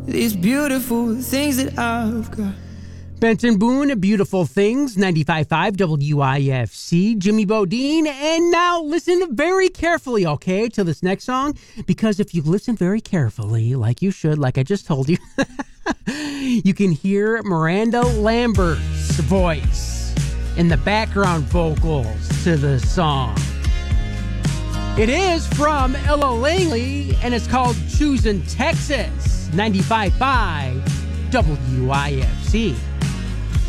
these beautiful things that I've got. Benson Boone, Beautiful Things, 95.5 WIFC, Jimmy Bodine. And now listen very carefully, okay, to this next song. Because if you listen very carefully, like you should, like I just told you, you can hear Miranda Lambert's voice in the background vocals to the song. It is from Ella Langley, and it's called Choosing Texas, 95.5 WIFC.